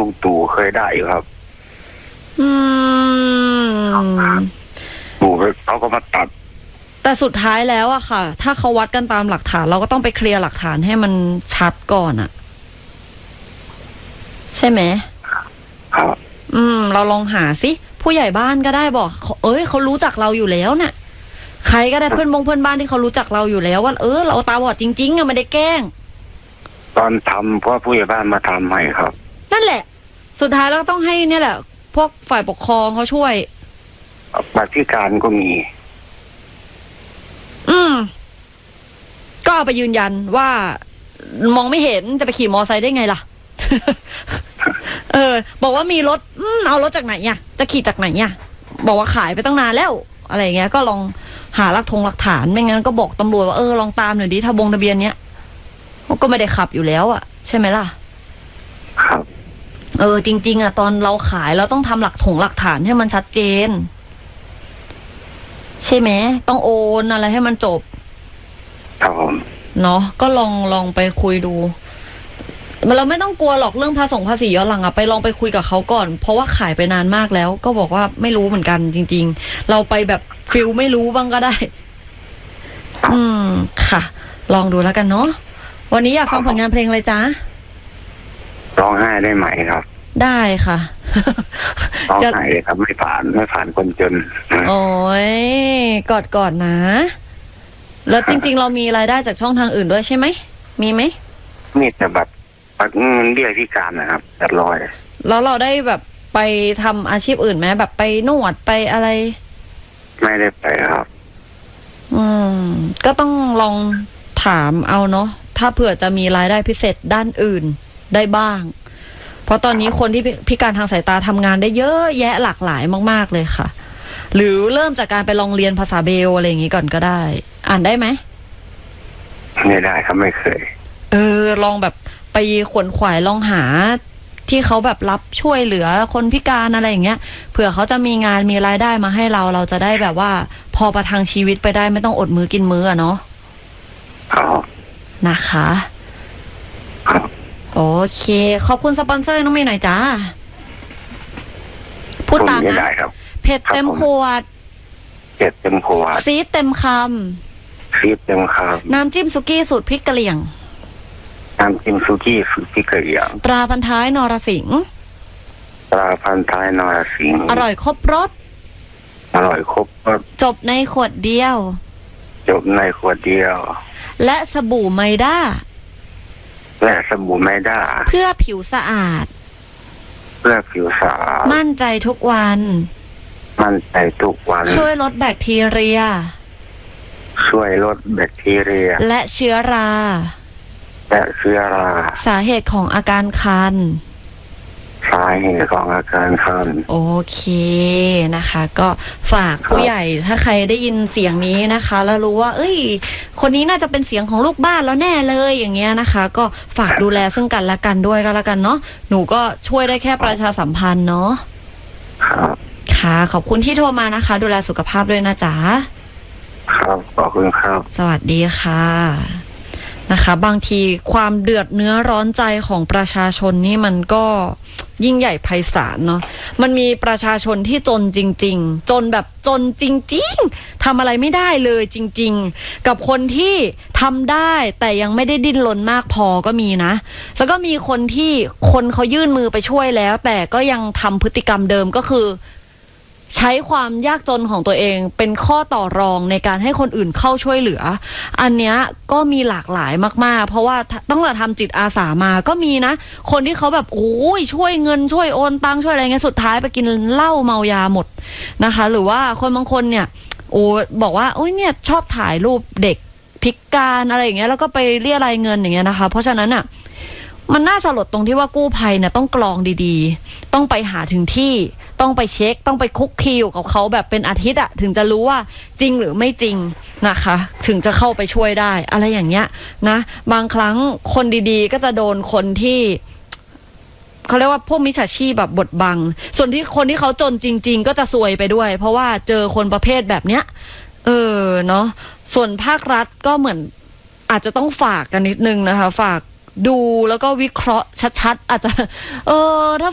ลุงตู่เคยได้อยู่ครับตู่เขาก็มาตัดแต่สุดท้ายแล้วอะค่ะถ้าเขาวัดกันตามหลักฐานเราก็ต้องไปเคลียร์หลักฐานให้มันชัดก่อนอะใช่ไหมครับเราลองหาสิผู้ใหญ่บ้านก็ได้บอกเขารู้จักเราอยู่แล้วเนี่ยใครก็ได้เพื่อนบ้านที่เขารู้จักเราอยู่แล้วว่าเราตาบอดจริงๆอะไม่ได้แกล้งตอนทำเพราะผู้ใหญ่บ้านมาทำให้ครับนั่นแหละสุดท้ายแล้วต้องให้เนี่ยแหละพวกฝ่ายปกครองเขาช่วยบัตรพิการก็มีก็เอาไปยืนยันว่ามองไม่เห็นจะไปขี่มอไซค์ได้ไงล่ะ บอกว่ามีรถเอารถจากไหนอ่ะจะขี่จากไหนอ่ะบอกว่าขายไปตั้งนานแล้วอะไรเงี้ยก็ลองหาหลักฐานไม่งั้นก็บอกตำรวจว่าลองตามหน่อยดิทะเบียนเนี้ยก็ไม่ได้ขับอยู่แล้วอ่ะใช่ไหมล่ะครับจริงๆอ่ะตอนเราขายเราต้องทำหลักฐานให้มันชัดเจนใช่ไหมต้องโอนอะไรให้มันจบเนาะก็ลองไปคุยดูเราไม่ต้องกลัวหรอกเรื่องภาษีย้อนหลังไปลองไปคุยกับเขาก่อนเพราะว่าขายไปนานมากแล้วก็บอกว่าไม่รู้เหมือนกันจริงๆเราไปแบบฟิลไม่รู้บ้างก็ได้ค่ะลองดูแล้วกันเนาะวันนี้อยากฟังผลงานเพลงอะไรจ๊ะร้องไห้ได้ไหมครับได้ค่ะร้องไห้ครับไม่ผ่านคนจนโอ้ยกอดนะแล้วจริงๆเรามีรายได้จากช่องทางอื่นด้วยใช่ไหมมีไหมมีแต่แบบเงินเบี้ยพิการนะครับ800 แล้วเราได้แบบไปทำอาชีพอื่นไหมแบบไปนวดไปอะไรไม่ได้ไปครับก็ต้องลองถามเอาเนาะถ้าเผื่อจะมีรายได้พิเศษด้านอื่นได้บ้างเพราะตอนนี้คนที่พิการทางสายตาทำงานได้เยอะแยะหลากหลายมากๆเลยค่ะหรือเริ่มจากการไปลองเรียนภาษาเบลอะไรอย่างนี้ก่อนก็ได้อ่านได้ไหมไม่ได้ครับไม่เคยลองแบบไปขวนขวายลองหาที่เขาแบบรับช่วยเหลือคนพิการอะไรอย่างเงี้ยเผื่อเขาจะมีงานมีรายได้มาให้เราจะได้แบบว่าพอประทังชีวิตไปได้ไม่ต้องอดมื้อกินมื้อเนาะนะคะโอเคขอบคุณสปอนเซอร์น้องเมย์หน่อยจ้าพูดตามนะเผ็ดเต็มขวดซีดเต็มคำน้ำจิ้มสุกี้สูตรพริกกะเหรี่ยงน้ำจิ้มสุกี้สูตรพริกกะเหรี่ยงตราพันท้ายนรสิงห์อร่อยครบรสจบในขวดเดียวและสบู่ไมด้าเพื่อผิวสะอาดมั่นใจทุกวันช่วยลดแบคทีเรียและเชื้อราสาเหตุของอาการคันโอเคนะคะก็ฝากผู้ใหญ่ถ้าใครได้ยินเสียงนี้นะคะแล้วรู้ว่าคนนี้น่าจะเป็นเสียงของลูกบ้านแล้วแน่เลยอย่างเงี้ยนะคะก็ฝากดูแลซึ่งกันและกันด้วยก็แล้วกันเนาะหนูก็ช่วยได้แค่ประชาสัมพันธ์เนาะค่ะขอบคุณที่โทรมานะคะดูแลสุขภาพด้วยนะจ๊ะครับขอบคุณครับสวัสดีค่ะนะคะบางทีความเดือดเนื้อร้อนใจของประชาชนนี่มันก็ยิ่งใหญ่ไพศาลเนาะมันมีประชาชนที่จนจริงๆจนแบบจนจริงๆทำอะไรไม่ได้เลยจริงๆกับคนที่ทำได้แต่ยังไม่ได้ดิ้นรนมากพอก็มีนะแล้วก็มีคนที่คนเขายื่นมือไปช่วยแล้วแต่ก็ยังทำพฤติกรรมเดิมก็คือใช้ความยากจนของตัวเองเป็นข้อต่อรองในการให้คนอื่นเข้าช่วยเหลืออันเนี้ยก็มีหลากหลายมากๆเพราะว่าตั้งแต่ทำจิตอาสามาก็มีนะคนที่เขาแบบช่วยเงินช่วยโอนตังค์ช่วยอะไรเงี้ยสุดท้ายไปกินเหล้าเมายาหมดนะคะหรือว่าคนบางคนเนี่ยบอกว่าเนี่ยชอบถ่ายรูปเด็กพิการอะไรอย่างเงี้ยแล้วก็ไปเรียรายเงินอย่างเงี้ยนะคะเพราะฉะนั้นอ่ะมันน่าสลดตรงที่ว่ากู้ภัยเนี่ยต้องกรองดีๆต้องไปหาถึงที่ต้องไปเช็คต้องไปคุกคีอยู่กับเขาแบบเป็นอาทิตย์ถึงจะรู้ว่าจริงหรือไม่จริงนะคะถึงจะเข้าไปช่วยได้อะไรอย่างเงี้ยนะบางครั้งคนดีๆก็จะโดนคนที่เขาเรียกว่าพวกมิจฉาชีพแบบบดบังส่วนที่คนที่เขาจนจริงๆก็จะซวยไปด้วยเพราะว่าเจอคนประเภทแบบเนี้ยเนาะส่วนภาครัฐก็เหมือนอาจจะต้องฝากกันนิดนึงนะคะฝากดูแล้วก็วิเคราะห์ชัดๆอาจจะถ้า